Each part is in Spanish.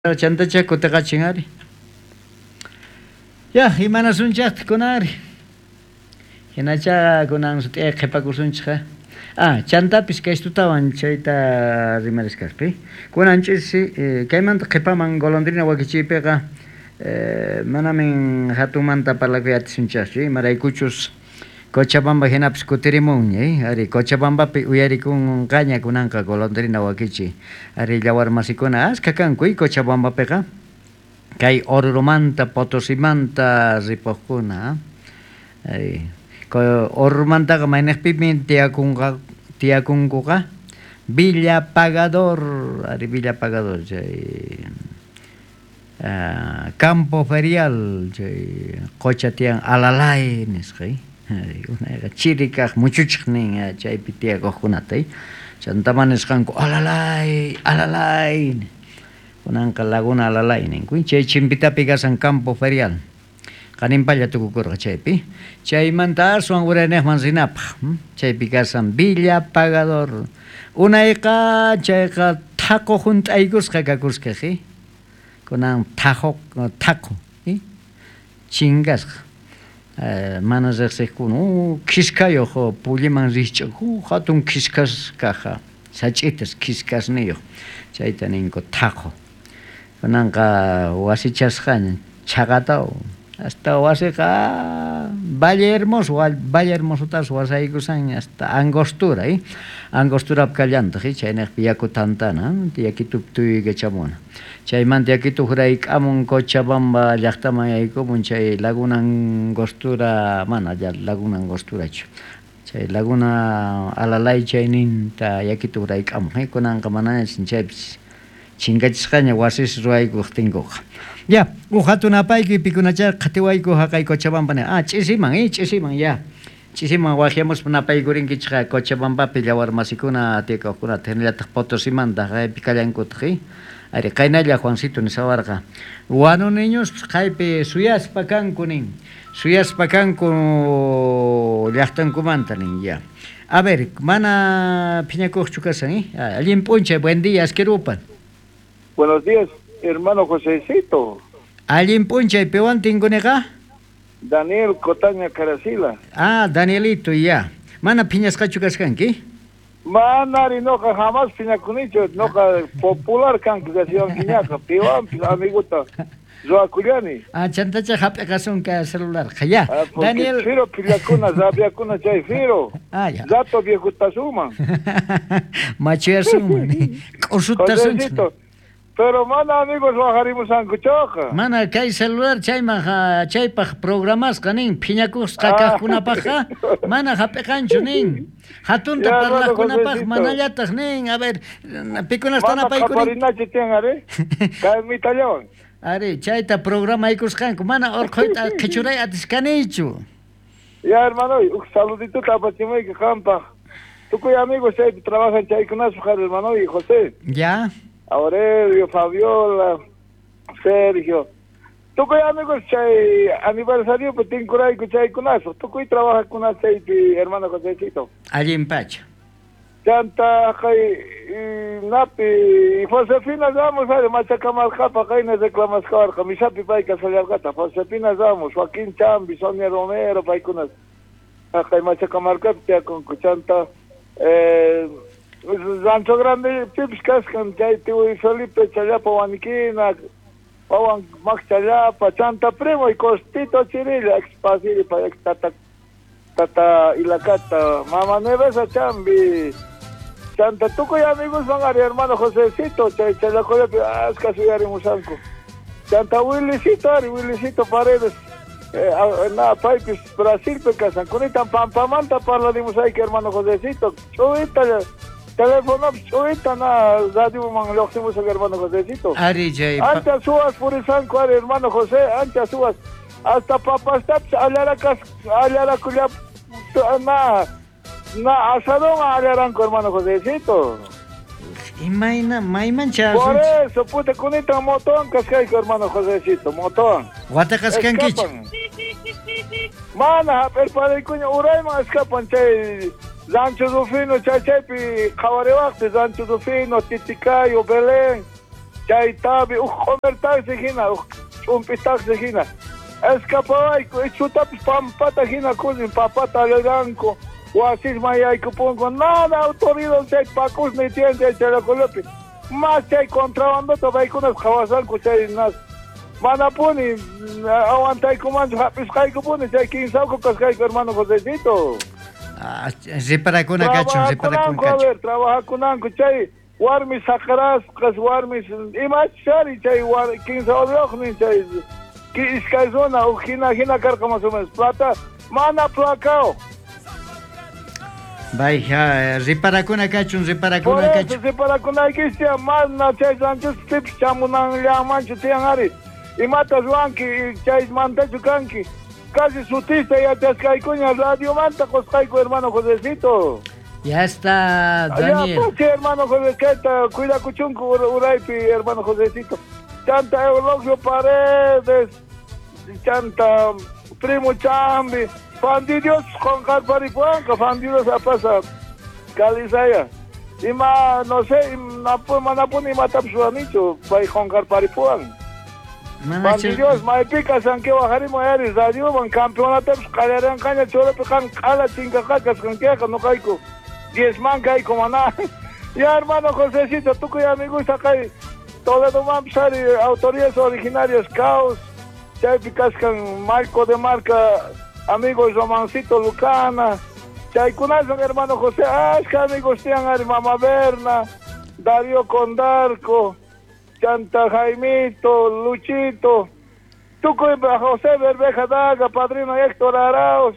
Chantacha kutaqachingari. Ya, imanasunchaqta kunari. Hinacha kunan sut'ay qhipakursunchikqa. Chantapis kaystutawan chayta rimarisqaspi. Kunanchisi kaymanta qhipaman golondrina wakichiypiqa manamin hatunmanta parlakuyachisunchaqchi maraykuchus Cochabamba hinapis kutirimunña, ari Cochabambapi uyarikunqaña kunanqa golondrina wakichi. Ari llawar masikuna askha kanku Cochabambapiqa. Kay Orurumanta, Potosimanta ripuqkuna. Ari Orurumantaqa mayniqpimi tiyakunkuqa Villa Pagador, ari Villa Pagador chay Campo Ferial chay qocha tiyan Alalay nisqa. Una chirikaq muchuchiqnin chaypi tiyaqkunata chantamanisqanku alalay kunanqa Laguna Alalay ninku chay chimpitapi kasan Campo Ferial qaninpalla tukukurqa chaypi chaymanta aswan urayniqman sinapaq chaypi kasan Villa Pagador unayqa chayqa thaqu hunt'aykusqa kakusqaji kunan thaqu chingasqa mana riqsiqkuna kiskayuq pulliman riqch'uq hatun kiskasqaqa sach'itas kiskasniyuq chayta ninku thaqu kunanqa wasichasqaña chaqataw hasta wasiqa Valle Hermosotas wasaykusaña hasta Angostura Angosturapi kallantaq chayniqpi yaku tantana yakitupi tuyuyqa chamuna chaymanta yakitu hurayk'amun Cochabamba llaqtaman yaykumun chay Laguna Angostura mana Laguna Angosturachu chay Laguna Alalay chayninta yakitu hurayk'amun kunanqa manaña chaypis chinkachisqaña wasis ruwaykuq tinkuqa ya uhatunapayki pikunacha qhatiwayku haqay Cochabambani ch'isiman ya ch'isiman waqiamuspa napaykurinkichqa Cochabambapi llawar masikuna tiyaqkunata hinallataq Potosimanta kaypi kallankutaq ari qaynalla Juancito nisawarqa wanu niños kaypi suyaspa kanku llaqtankumanta nin ya a ver mana phiñakuqchu kasan allin p'unchay buen día asquirupan. Buenos días, hermano Josecito. Allin p'unchay piwan tinkuniqa? Daniel Cotaña Caracila. Danielito ya. Mana phiñasqachu kasqanki? Mana noqa jamás phiñakunichu, noqa popular kanki kasiwan phiñaqa, piwan amiguta ruwakullani. Chantacha hap'iqasunka celularqa ya. Daniel. Firo phiñakuna, sabiakuna chay firo. Ya. Gato viejuta suman. Machuyasuman, q'usutasunchik. Pero mana amigos waqarimusanku choqa. Mana kay celular chaypaq programasqa nin phiñakusqa kaqkunapaqqa mana hap'iqanchu nin hatunta parlaqkunapaq manallataq nin a ver pikunastana paykurin mana qaparinachi tiyan ari kay mitallawan ari chayta programaykusqanku mana urquyta qichuray atisqanichu. Ya hermano uk saludito tapachimayki qampaq tukuy amigos chaypi trabajan chaykunasqa hermano y José ya Aurelio, Fabiola, Sergio. Tukuy amigos chay aniversario pe tinkurayku chaykunaso. Tukuy trabaja kuna chaypi hermano Josecito. Allin pacha. Chanta kay napi Josefina Ramos ari machacamarqapa kayna reclamasqawarqa misapi payqa sallarqata. Josefina Ramos, Joaquín Chambi, Sonia Romero paykunas. Kay machacamarqapi tiyakunku chanta Rancho Grande pips kaskan chaytiwi Felipe challapa waniquina wawan Max challapa chanta primo y Costito Chirilla expasiri pa tata ilakata mama Nevesa Chambi chanta tukuy amigos van ari hermano Josecito chay challakoyapi aska suyarimusanku chanta Willycito Paredes paypis Brasil pe kasan kunitan pampamanta parladimusayki hermano Josecito chubita teléfono ahorita radio man lo hacemos el hermano Josecito. Ancha subas por el San Juan hermano José, ancha subas hasta papas taps alara cuya na asadón alaranco hermano Josecito. Y mancha. Por eso puta conita motón cascaico hermano Josecito, motón. Guata cascanquich. Mana, el padre cuño urayma escapan chay Rancho Rufino, Chaypi, Cabarewarte, Rancho Rufino, Titicayo, Belén, chay tabi comer taxi hina chumpi taxi hina escapawayku chutapis pampata hina kunin papata leganko wasis mayayku punko nada autoridad chay pakus ni tiende chalakulopi más chay contrabando tabaykunas hawasanku chay nas manapuni aguantaykumanchu hapisqayku puni chay kinsawku kasqayku hermano Josecito. Riparakuna kachun, riparakuna kachun. A ver, trabajakunanku chay warmi sakarasqas warmi imachari chay 15 odroqnin chay iskay zona hina karqa más o menos plata mana placao. Vaya, riparakuna kachun, riparakuna kachun. Por eso riparakunaykistia mana chay ranchos tips chamunan llamanchu tiyan ari imatas wanki chay mantachu kanki casi sutista y atascaycuña radio manta coscaico hermano Josecito. Ya está, Daniel. Ya, pues, hermano Josecito, cuida cuchunco uraipi, hermano Josecito. Chanta Eulogio Paredes, chanta Primo Chambi, Fandidios con Carparipuanca, Fandidios a pasar, Calizaya. Ima, no sé, manapuni matapsuanicho, para con Carparipuanca. Bandidios, maipica san que bajarimo eres radio van campeonato escaleran caña chole pecan cala chinga cacas con que no caico 10 man caico maná. Ya hermano Josecito, tú que ya me gusta cae todo lo mamsari autoridades originarias caos chay picas con Marco de Marca amigos Romancito Lucana chay kunason hermano José es que amigos tian Mama Berna Darío Condarco Chanta Jaimito, Luchito, Tucuy José Berbeja Daga, Padrino Héctor Arauz,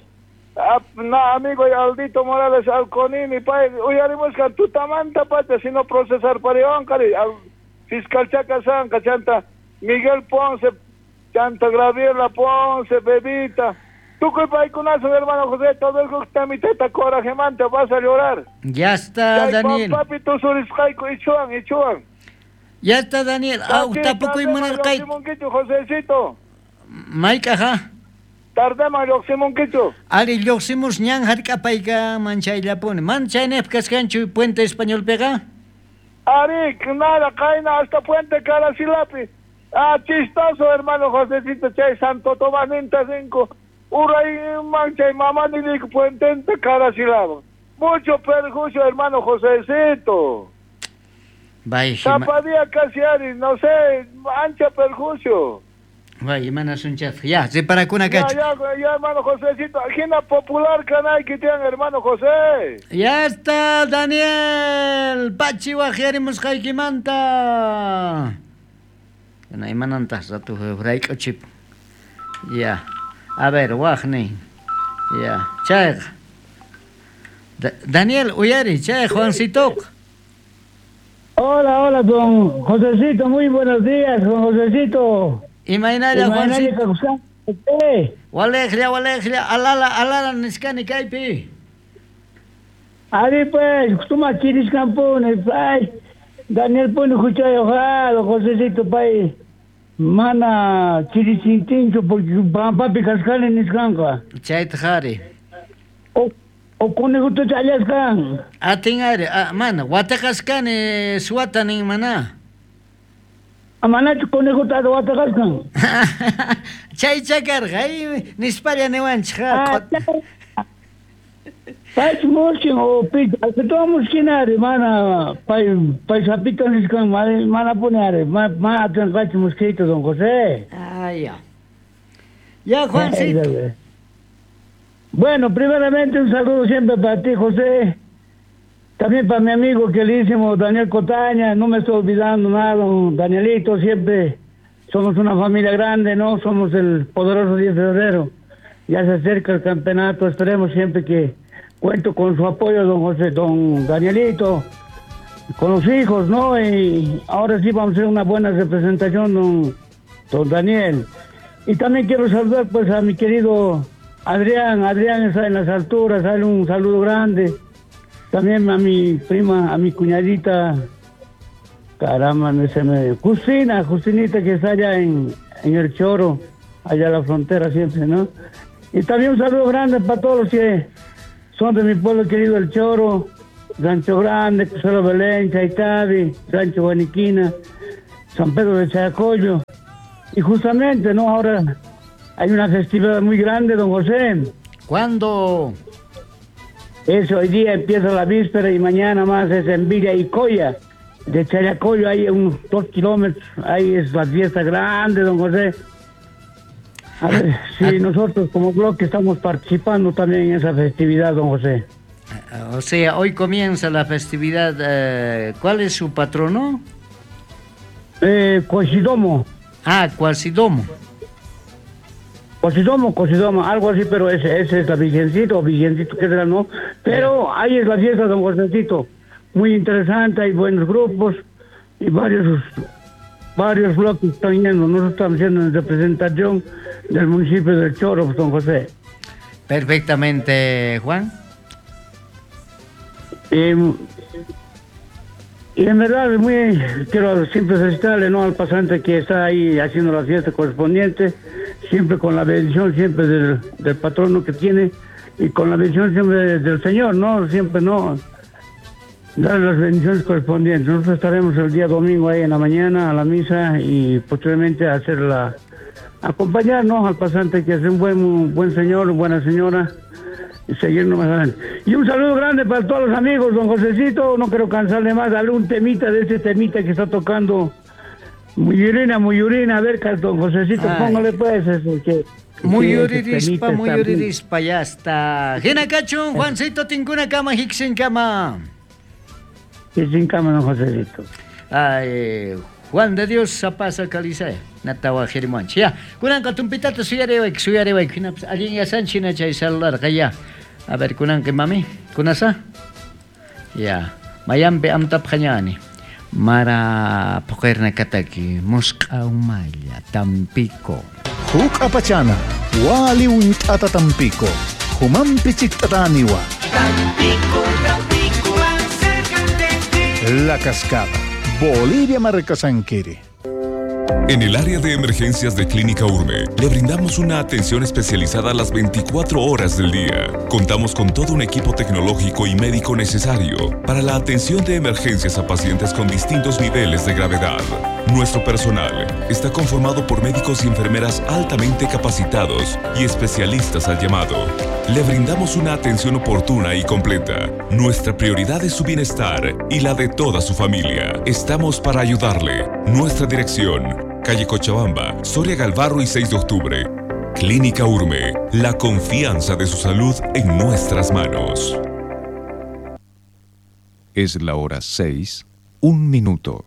amigo Aldito Morales Alconini, uyarimos que tu tamanta pacha, sino procesar para cari, fiscal Chacasanca, Chanta Miguel Ponce, Chanta Graviela Ponce, Bebita, Tucuy Paicunazo, hermano José, todo el que está mi teta corajemante, vas a llorar. Ya está, Daniel. Papi, tu suriscaico, Ichuan. Ya está, Daniel. Tampoco hay manar kay. Josecito. Maika ha. Tardema Yoximonquito. Ali Yoximus ñan harkapayka manchay lapone. Manchay nefkas canchu puente español pega. Ari, nada, caina hasta puente Carasilapi. Chistoso, hermano Josecito, chay Santo Tomás 5. Uray manchay mamá ni digo puente Carasilapa. Mucho perjuicio, hermano Josecito. Zapadía casi ari, no sé, ancha perjuicio. Vaya, manas un chef. Ya, se para con acá. Ya, hermano Josecito, agenda popular canal que tienen, hermano José. Ya está, Daniel. Pachi wajerimos jaikimanta. No hay manantas, a tu break chip. Ya. A ver, wajni. Ya. Chay. Daniel, uyari, chay, Juancito. Hola, don Josecito, muy buenos días, don Josecito. Imagínate, Juancito. Waleglia, alala, niskani kaipi. Ari pues, tú machiris campones, ay. Daniel pone escuchar ojado, Josecito, pay. Mana, chirisintincho, porque papi cascale niscanca. Chay tjari. O conejo tu chayas kan. Atingari, mana, watakas kan suatan ning mana. Amana tu conejo ta watakas kan. Chay chakar, hay nispalla newanchha. Pais moching o pit, que tomamos kinari mana, pai sapita niscan mana punare, ma atancachi mosquito don José. Ya. Ya, Juancito. Bueno, primeramente un saludo siempre para ti, José. También para mi amigo queridísimo Daniel Cotaña. No me estoy olvidando nada, Danielito. Siempre somos una familia grande, ¿no? Somos el poderoso 10 de febrero. Ya se acerca el campeonato. Esperemos siempre que cuento con su apoyo, don José, don Danielito. Con los hijos, ¿no? Y ahora sí vamos a hacer una buena representación, don Daniel. Y también quiero saludar, pues, a mi querido Adrián está en las alturas, sale un saludo grande. También a mi prima, a mi cuñadita, caramba, no se me... Justinita que está allá en el Choro, allá a la frontera siempre, ¿no? Y también un saludo grande para todos los que son de mi pueblo querido El Choro, Rancho Grande, Crucero Belén, Chaitavi, Rancho Guaniquina. San Pedro de Chayacoyo. Y justamente, ¿no? Ahora hay una festividad muy grande, don José. ¿Cuándo? Hoy día empieza la víspera y mañana más es en Villa y Coya. De Chayacoyo hay unos 2 kilómetros, ahí es la fiesta grande, don José. A ver, sí, nosotros como bloque estamos participando también en esa festividad, don José. O sea, hoy comienza la festividad. ¿Cuál es su patrono? Cosidomo. Cuasidomo. Cosidomo, algo así, pero ese es la Virgencito, que será, ¿no? Pero ahí es la fiesta, don Josecito. Muy interesante, hay buenos grupos y varios bloques están yendo. Nosotros estamos yendo en representación del municipio del Choro, don José. Perfectamente, Juan. Y en verdad quiero siempre felicitarle, ¿no?, al pasante que está ahí haciendo la fiesta correspondiente, siempre con la bendición siempre del patrono que tiene y con la bendición siempre del Señor, ¿no? Siempre, ¿no?, darle las bendiciones correspondientes. Nosotros estaremos el día domingo ahí en la mañana a la misa y posteriormente a acompañarnos al pasante que es un buen señor, buena señora, y seguirnos más adelante. Y un saludo grande para todos los amigos, don Josecito. No quiero cansarle más, darle un temita de ese temita que está tocando. Muy urina, a ver, don Josecito, póngale pues ese que... Muy uririspa, ya está. Gena Cachun, Juancito, Tinguna Cama, Hixin Cama. Hixin Cama, don Josecito. Juan de Dios, Zapasa, Calizay. Natawa Jerimonchi. Ya, kunan katumpitato suyareway. Alguien ya sanchina chay celular kaya. A ver, kunan que mami, kunasa? Ya, mayambe amtap kanyani. Mara pokerna kataki, Mosca Umaya, Tampico. Huk apachana, wali untata Tampico. Humampichik tataniwa. Tampico, cerca de ti. La Cascada, Bolivia Marcasanquiri. En el área de emergencias de Clínica Urme, le brindamos una atención especializada las 24 horas del día. Contamos con todo un equipo tecnológico y médico necesario para la atención de emergencias a pacientes con distintos niveles de gravedad. Nuestro personal está conformado por médicos y enfermeras altamente capacitados y especialistas al llamado. Le brindamos una atención oportuna y completa. Nuestra prioridad es su bienestar y la de toda su familia. Estamos para ayudarle. Nuestra dirección: calle Cochabamba, Soria Galvarro y 6 de octubre. Clínica Urme, la confianza de su salud en nuestras manos. Es la hora 6, 1 minuto.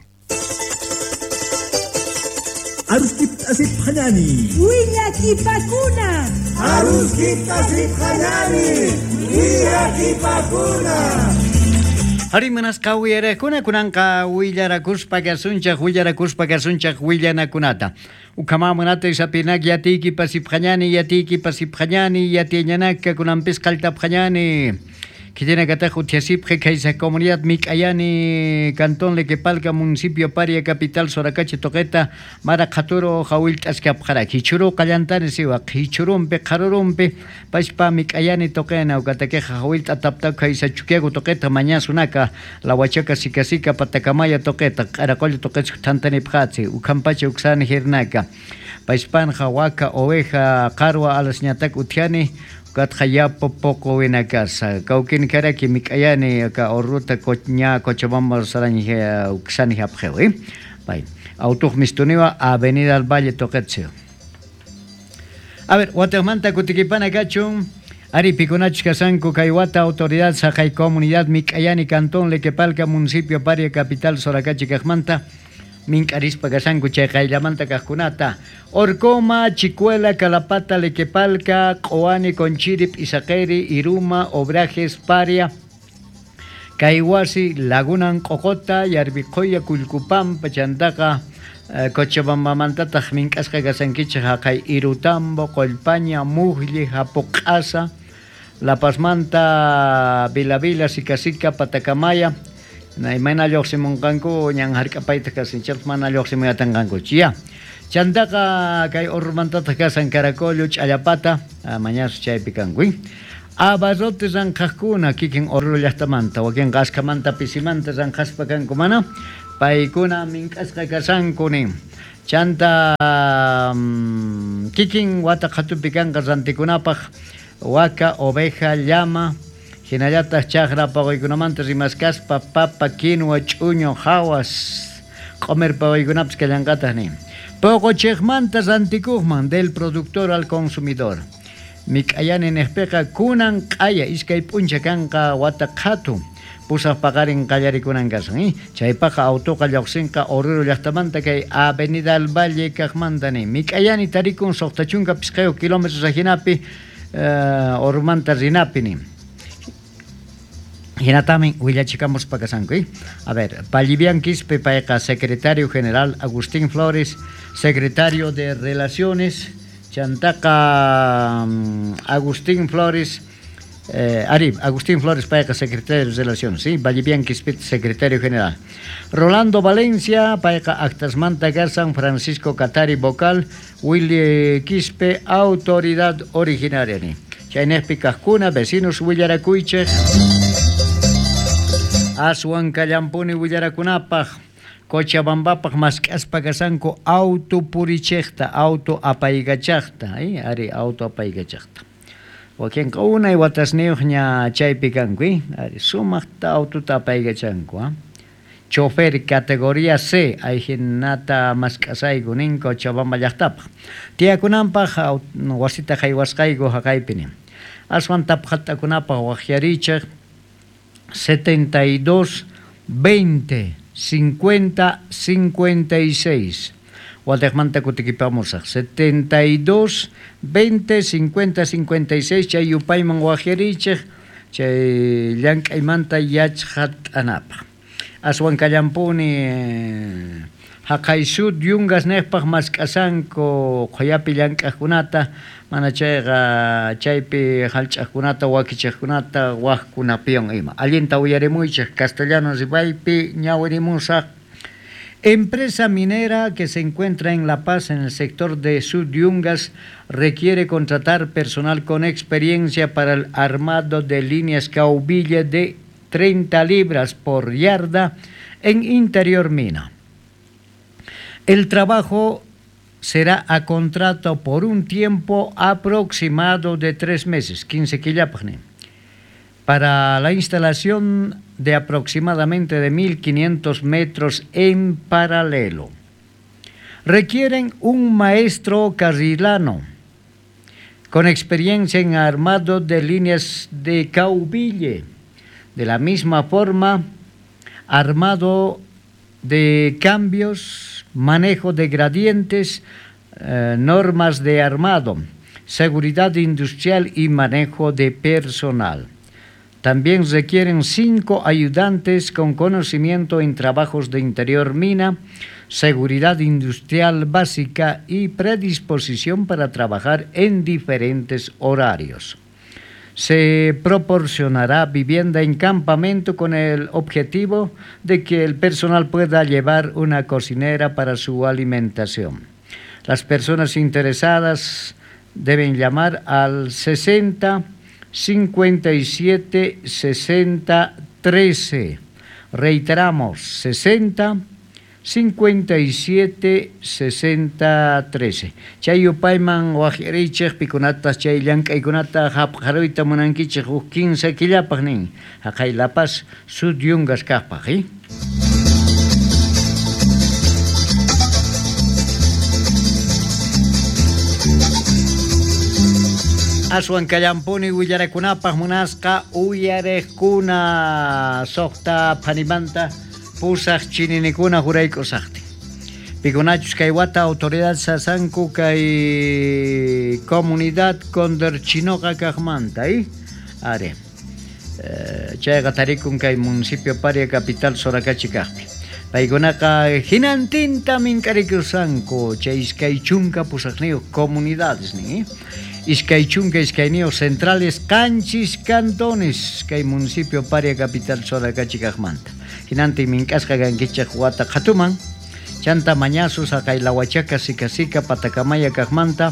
Aruskip asip hanani. Willaki pakuna. Aruskip asip hanani. Willaki pakuna. Harimanas kawiyarakuna kunanka willarakuspa kasunchak willanakunata. Ukamamunata isapinak yatiki pasipjañani, yatiñanaka kunampis kaltapjañani. Que tiene que estar Jutiasipje, que esa comunidad Micayani, Cantón Lequepalca, Municipio Paria, Capital, Soracache, Toqueta, Maracaturo, Jauilt, Ascapjara, Kichuro, Callantares, Kichurumpe, Carurumpe, Paispa, Micayani, Toquena, Ucataqueja, Jauilt, Ataptaca, Isachuquego, Toqueta, Mañazunaca, La Huachaca, Sicasica, Patacamaya, Toqueta, Caracol, Toqueta, Tantanipjatsi, Ucampache, Uxan, Hirnaca, Paispan, Jahuaca, Oveja, Carua, Alasñatac, Utiani, Katjaya poco en la casa. Cauquín cara que mi cayane ka oruta coña Cochabamba saranje uxani apjewe. Bai. Auto mistuneva Avenida al Valle Toquetseo. A ver, Guatemala Cutikipana Cachun. Ari Piconach Casanco Caihuata, Autoridad Sajay Comunidad Micayani Cantón Lequepalca, Municipio Paria, Capital Soracachi Cajmanta. Mincarispa Casanco Checaylamanta Cajcunata. Orcoma, Chicuela, Calapata, Lequepalca, Coani, Conchirip, Isaqueri, Iruma, Obrajes, Paria, Caihuasi, Lagunan, Cocota, Yarbicoya, Culcupam, Pachandaca, Cochabamba, Mantata, Mincasca, Casanquicha, Jacay, Irutambo, Colpaña, Mujli, Japocasa, La Pasmanta, Vila, Sicasica, Patacamaya, Naimana Yoximonganco, Ñanjarcapaita, Casinchas, Mana Yoximoyatanganco, Chia. Chandaka kay ormantata kasan Caracollo, Chayapata, mañana chay picangui. Abazote zan kakuna kikin orlo yastamanta, wakin gaskamanta pisimanta zan haspakan kumana. paykuna mink'asqa kasankuni chanta kikin wata qhatupi kanqa rantikunapaq waka, oveja, llama, hinallataq chaqra paqaykunamanta rimasqaspa papa, quinoa, ch'uño, hawas q'umir paqaykunapas kallanqataq nin. Poqochiqmanta rantikuqman del productor al consumidor. Mik'ayani niqpiqa kunan q'aya iskay p'uncha kanqa wata qhatu pusaq paqarin qallarikunan kashan. Chaypaqa autoqa lluqsinqa Oruro llaqtamanta kay Avenida al Valle kaqmanta nin. Mik'ayani tarikun suqtachunqa pisqayo kilómetros ajinapi Ormanta rinapi nin. Hinatamin willachikamos pakasanku. A ver, Pallivianquispe payqa secretario general Agustín Flores, secretario de Relaciones chantaqa Agustín Flores Agustín Flores payqa secretario de Relaciones, ¿sí? Pallivianquispe secretario general. Rolando Valencia payqa actasmanta San Francisco Catari vocal, Willy Quispe autoridad originaria ni. Chaynejpi kaqkuna vecinos willaracuychej aswan kallampuni willarakunapaq Cochabambapaq mask'aspa kasanku auto purichejta, auto apaygachaqta, ari auto apaygachaqta. Wakinqa unay watasniyuq ña chaypi kanku, ari sumaqta autota apaygachanku, chofer categoría C ay hinata mask'asayku nin Cochabamba llaqtapaq. Tiyakunanpaq wasita haywasqayku haqaypi. Aswan tapqatakunapaq waqyarichaq 72 20 50 56. Waltejmanta kutikipamusaq 72 20 50 56 chay yupayman waqyarichaq chay llank'aymanta yachqat'anapaq. Aswan kallampuni haqay sud yungas niqpaq mask'asanku qoyapi llank'aqkunata mana chayqa chaypi hallch'aqkunata wakichaqkunata waqkunapiwan ima allinta uyarimuychaq castellano ripaypi ñawirimusaq. Empresa minera que se encuentra en La Paz en el sector de Sud Yungas requiere contratar personal con experiencia para el armado de líneas caubille de 30 libras por yarda en interior mina. El trabajo será a contrato por un tiempo aproximado de 3 meses, 15 quillapajne, para la instalación de aproximadamente de 1.500 metros en paralelo. Requieren un maestro carrilano con experiencia en armado de líneas de caubille. De la misma forma, armado de cambios, manejo de gradientes, normas de armado, seguridad industrial y manejo de personal. También requieren 5 ayudantes con conocimiento en trabajos de interior mina, seguridad industrial básica y predisposición para trabajar en diferentes horarios. Se proporcionará vivienda en campamento con el objetivo de que el personal pueda llevar una cocinera para su alimentación. Las personas interesadas deben llamar al 60 57 60 13. Reiteramos, 60 57 60 13. Chay upayman waqyarichaq pikunatas chay llank'aykunata hapqaruyta munankichaq 15 killapaq nin haqay La Paz Sud Yungas kaqpaq. Aswan kallampuni willarakunapaq munasqa uyariqkuna soqta phanimanta pusaq chininikuna juraykusaqti. Pikunachus kay wata autoridad sasanku kay comunidad Condorchinoqa kaqmanta, are chayqa tarikun kay municipio Paria capital Soracachi kaqpi. Paykunaqa hinantinta mink'arikusanku chay iskay chunka pusaqniyuq comunidades ni. Iskay chunka iskayniyuq centrales kanchis cantones kay municipio Paria capital Soracachi kaqmanta. Hinanti mink'asqa kankichaq wata qhatuman chanta mañasus haqay lawachaqa sikasika patakamaya kaqmanta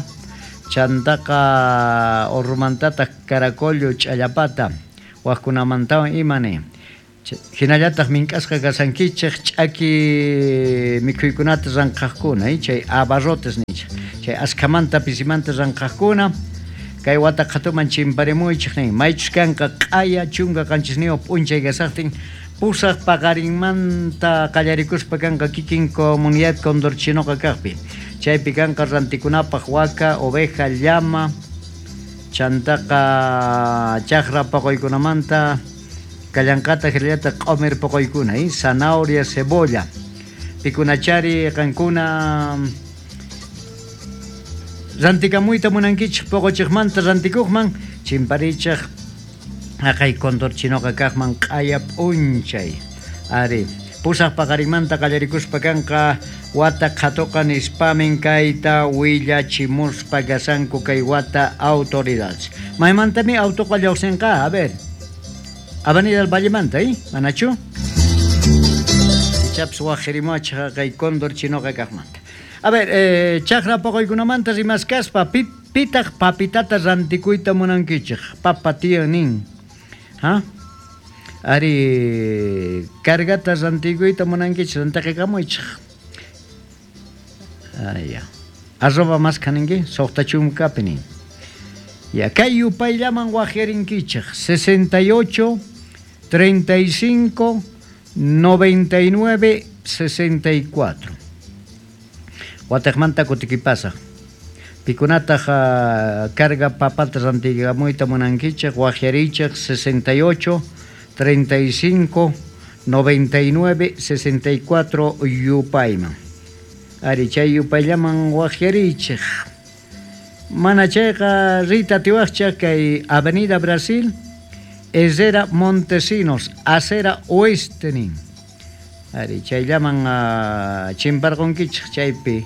chantaqa urrumantataq caracollo ch'allapata waqkunamantawan imani Hinallataq mink'asqa kasankichik ch'aki mikhuykunata ranqaqkuna, chay abarrotes nichik. Chay askamanta pisimanta ranqaqkuna kay wata qhatuman chimparimuychik nin. Maychus kanqa q'aya chunka qanchisniwa p'unchay kasaqtin pusaq paqarinmanta qallarikuspa kanqa kikin comunidad Condorchinoqa kaqpi. Chaypi kanqa rantikunapaq waka, oveja, llama, chantaqa chaqra paqoykunamanta kallankata hirillata q'umir puquykuna, zanahoria, cebolla, pikunachari qankuna rantikamuyta munankichik puquchiqmanta rantikuqman chimparichaq aqay Condorchinoqa kaqman q'aya p'unchay. Ari pusaq paqarinmanta qallarikuspa kanqa wata qhatuqa nispamin kayta willachimuspa kasanku kay wata autoridades. Maymantami autoqa llawsinqa, a ver. Avenida del Vallemanta, Manachu? Chaps wajirimacha kay Condorchinoqa kaqmanta. A ver, chaqra paqoykunamanta rimasqaspa pitaq papitata rantikuyta munankichik. Papa tío nin. ¿Ha? Ari cargata rantikuyta munankichik rantaqikamuychik. Ya. Arroba más kaninki soqtachumkapi nin. Ya kay yupayllaman wajirinkichik 68 35 99 64. Watakmanta kutikipasa. Pikunata carga papata rantikamuyta munankichik wajirichik 68 35 99 64 yupayman. Ari chay yupayllaman wajirichik. Mana chayqa rita tiwaqcha kay Avenida Brasil, Herrera Montesinos, acera oeste nin. Ari chayllaman chimparqunkichik chaypi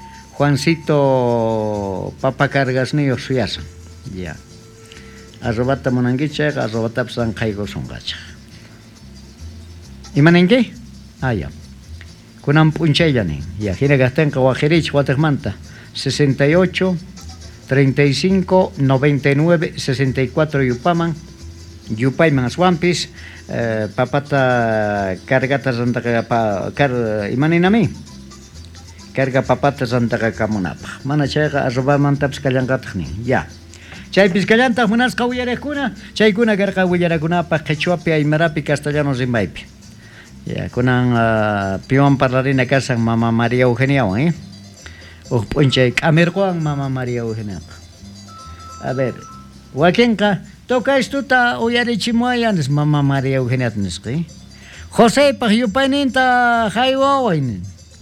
Juancito Papa Cargasniyo suyasan. Ya. Arrobata munankichik, arrobatapas ranqaykusunqachik. ¿Imaninki? Ya. Kunan p'unchaylla nin. Ya, hina kastanqa wajirichik wataqmanta 68 35 99 64 yupaman yupayman aswampis papata cargata rantaqa imaninami carga papata rantaqa kamunapaq mana chayqa arrobamantapas kallanqataq nin ya chaypis kallantaq munasqa willariqkuna chaykuna karqa willarakunapaq qhichwapi aymarapi castellano rimaypi ya kunan piwan parlarina kasan Mama María Eugeniawan P'unchay k'amirquwan Mama María Eugenia. A ver, wakinqa toca estuta uyarichimuayanis Mama María Eugenia nisqi. Josepaq yupayninta haywawaynin.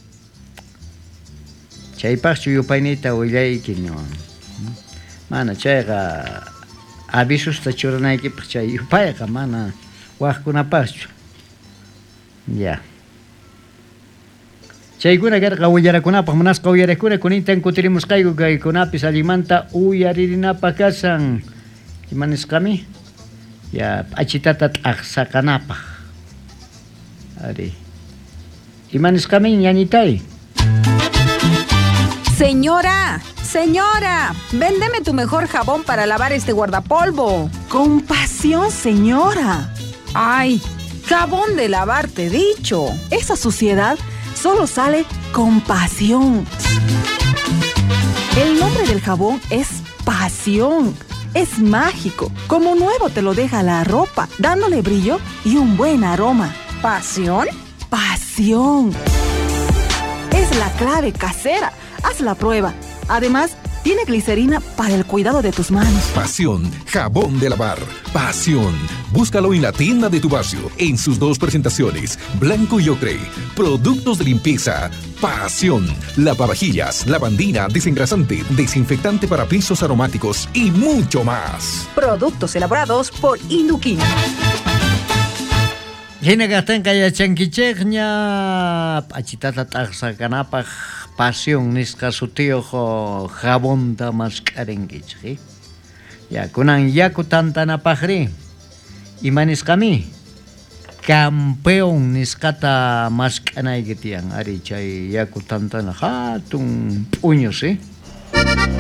Chaypaqchu yupaynita willaykin. Mana chayqa avisusta churanaykipaq chay yupayqa mana waqkunapaqchu. Ya. Chaykuna karqa willarakunapaq munasqa uyariqkuna kunintan kutirimusqayku kaykunapis allimanta uyaririnapaq kasan imanisqami ya p'achitata t'aqsaqanapaq ari imanisqami ñañitay. Señora, véndeme tu mejor jabón para lavar este guardapolvo. Compasión, señora. Ay, jabón de lavar, te he dicho. Esa suciedad solo sale con pasión. El nombre del jabón es pasión. Es mágico. Como nuevo te lo deja la ropa, dándole brillo y un buen aroma. ¿Pasión? Pasión. Es la clave casera. Haz la prueba. Además, tiene glicerina para el cuidado de tus manos. Pasión, jabón de lavar. Pasión. Búscalo en la tienda de tu barrio, en sus dos presentaciones, blanco y ocre. Productos de limpieza. Pasión. Lavavajillas, lavandina, desengrasante, desinfectante para pisos aromáticos y mucho más. Productos elaborados por Induquín. Hina kastanqa yachankichikña p'achitata t'aqsakanapaq pasión nisqa sutiyuq jabonta maskh'arinkichik. Ya kunan yaku tantanapaqri imanisqami campeón nisqata maskh'anayki tiyan ari chay yaku tantana hatun p'uñu,